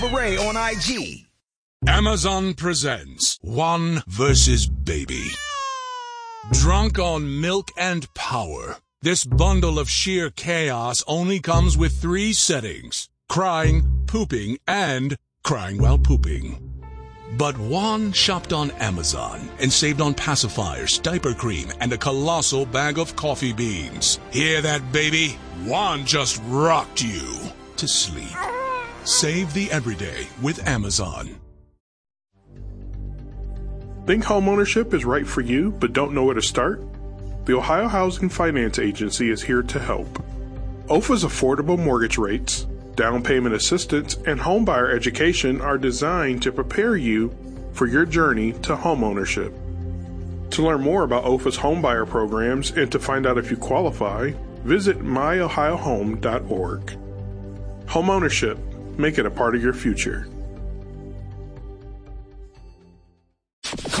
Beret on IG. Amazon presents One versus Baby. Drunk on milk and power, this bundle of sheer chaos only comes with 3 settings: crying, pooping, and crying while pooping. But Juan shopped on Amazon and saved on pacifiers, diaper cream, and a colossal bag of coffee beans. Hear that, baby? Juan just rocked you to sleep. Save the everyday with Amazon. Think homeownership is right for you but don't know where to start? The Ohio Housing Finance Agency is here to help. OFA's affordable mortgage rates, down payment assistance, and homebuyer education are designed to prepare you for your journey to homeownership. To learn more about OFA's homebuyer programs and to find out if you qualify, visit myohiohome.org. Homeownership. Make it a part of your future.